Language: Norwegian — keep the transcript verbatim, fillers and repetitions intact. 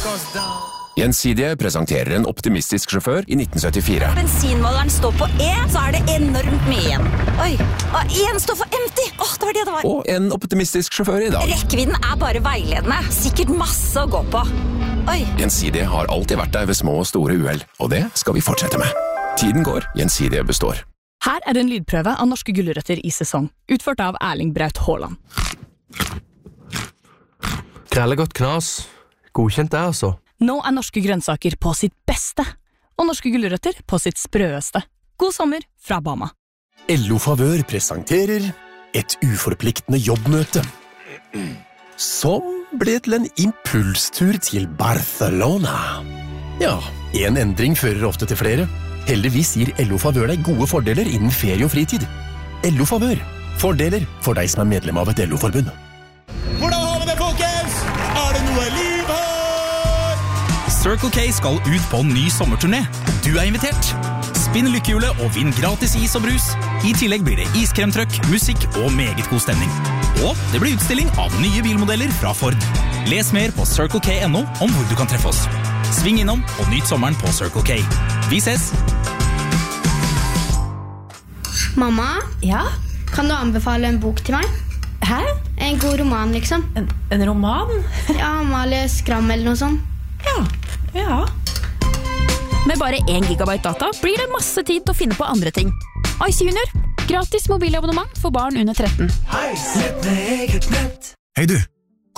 Gjensidige presenterer en optimistisk sjåfør i nitten syttifire. Bensinmåleren står på E, så er det enormt mye igjen. Oi, og en står for empty. Åh, det var det det var. Og en optimistisk sjåfør i dag. Rekkevidden er bare veiledende. Sikkert masse å gå på. Oi. Gjensidige har alltid vært der ved små og store uheld, og det skal vi fortsette med. Tiden går, Gjensidige består. Her er en lydprøve av norske gulrøtter i sesong, utført av Erling Braut Haaland. Grellegodt knas. Godkjent det, altså. Nå er norske grønnsaker på sitt beste, og norske gulrøtter på sitt sprøeste. God sommer fra Bama. L O Favør presenterer et uforpliktende jobbmøte, som ble til en impulstur til Barcelona. Ja, en endring fører ofte til flere. Heldigvis gir L O Favør deg gode fordeler innen ferie og fritid. L O Favør. Fordeler for deg som er medlem av et L O-forbund. Hvordan har vi det, folkens? Er det noe liv her? Circle K skal ut på en ny sommerturné. Du er invitert. Spinn lykkehjulet og vinn gratis is og brus. I tillegg blir det iskremtrøkk, musikk og meget god stemning. Og det blir utstilling av nye bilmodeller fra Ford. Les mer på circle k punktum no om hvor du kan treffe oss. Sving innom og nyt sommeren på Circle K. Vi ses! Mamma? Ja? Kan du anbefale en bok til meg? Hæ? En god roman, liksom. En, en roman? Ja, Amalie Skram eller noe sånt. Ja, ja. Med bare én gigabyte data blir det masse tid til å finne på andre ting. Ice Junior. Gratis mobilabonnement for barn under tretten. Hei, sett med eget nett. Hei du,